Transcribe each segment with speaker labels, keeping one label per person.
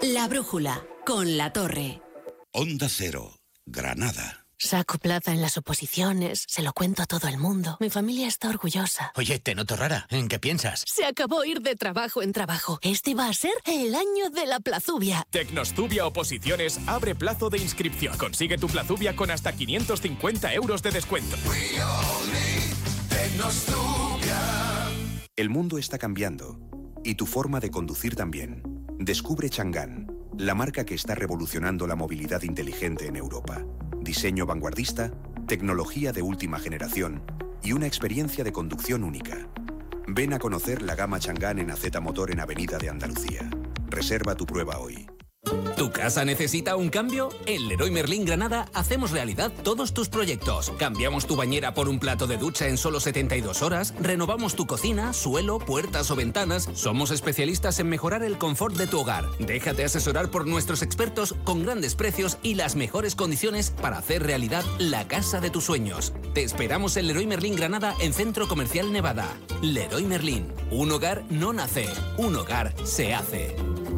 Speaker 1: La brújula, con La Torre.
Speaker 2: Onda Cero, Granada.
Speaker 3: Saco plaza en las oposiciones, se lo cuento a todo el mundo. Mi familia está orgullosa.
Speaker 4: Oye, te noto rara. ¿En qué piensas?
Speaker 3: Se acabó ir de trabajo en trabajo. Este va a ser el año de la plazubia.
Speaker 5: Tecnostubia Oposiciones abre plazo de inscripción. Consigue tu plazubia con hasta 550 euros de descuento.
Speaker 6: El mundo está cambiando. Y tu forma de conducir también. Descubre Chang'an, la marca que está revolucionando la movilidad inteligente en Europa. Diseño vanguardista, tecnología de última generación y una experiencia de conducción única. Ven a conocer la gama Chang'an en AZ Motor en Avenida de Andalucía. Reserva tu prueba hoy.
Speaker 7: ¿Tu casa necesita un cambio? En Leroy Merlin Granada hacemos realidad todos tus proyectos. Cambiamos tu bañera por un plato de ducha en solo 72 horas, renovamos tu cocina, suelo, puertas o ventanas. Somos especialistas en mejorar el confort de tu hogar. Déjate asesorar por nuestros expertos con grandes precios y las mejores condiciones para hacer realidad la casa de tus sueños. Te esperamos en Leroy Merlin Granada en Centro Comercial Nevada. Leroy Merlin. Un hogar no nace, un hogar se hace.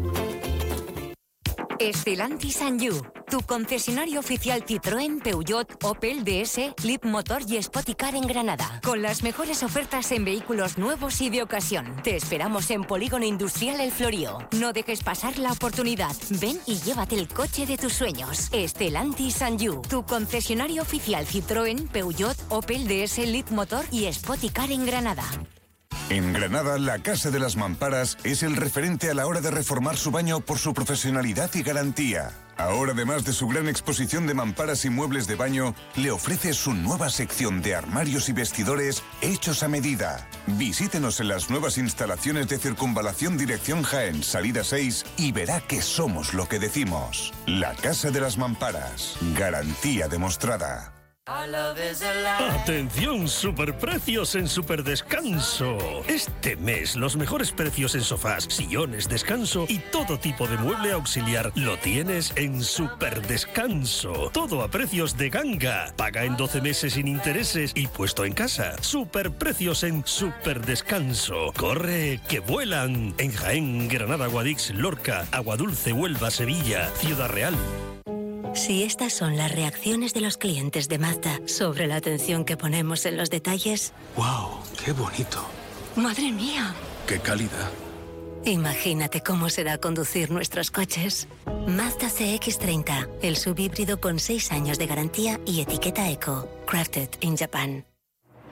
Speaker 8: Stellantis and You, tu concesionario oficial Citroën, Peugeot, Opel, DS, Leapmotor y Spoticar en Granada. Con las mejores ofertas en vehículos nuevos y de ocasión. Te esperamos en Polígono Industrial El Florío. No dejes pasar la oportunidad. Ven y llévate el coche de tus sueños. Stellantis and You, tu concesionario oficial Citroën, Peugeot, Opel, DS, Leapmotor y Spoticar en Granada.
Speaker 9: En Granada, la Casa de las Mamparas es el referente a la hora de reformar su baño por su profesionalidad y garantía. Ahora, además de su gran exposición de mamparas y muebles de baño, le ofrece su nueva sección de armarios y vestidores hechos a medida. Visítenos en las nuevas instalaciones de Circunvalación Dirección Jaén, salida 6, y verá que somos lo que decimos. La Casa de las Mamparas. Garantía demostrada.
Speaker 10: Atención, superprecios en Superdescanso. Este mes los mejores precios en sofás, sillones, descanso y todo tipo de mueble auxiliar lo tienes en Superdescanso. Todo a precios de ganga. Paga en 12 meses sin intereses y puesto en casa. Superprecios en Superdescanso. Corre, que vuelan. En Jaén, Granada, Guadix, Lorca, Aguadulce, Huelva, Sevilla, Ciudad Real.
Speaker 3: Si estas son las reacciones de los clientes de Mazda sobre la atención que ponemos en los detalles...
Speaker 11: ¡Wow! ¡Qué bonito!
Speaker 3: ¡Madre mía!
Speaker 11: ¡Qué calidad!
Speaker 3: Imagínate cómo será conducir nuestros coches. Mazda CX-30, el subhíbrido con 6 años de garantía y etiqueta Eco. Crafted in Japan.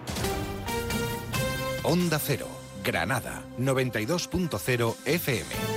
Speaker 12: Onda Cero, Granada, 92.0 FM.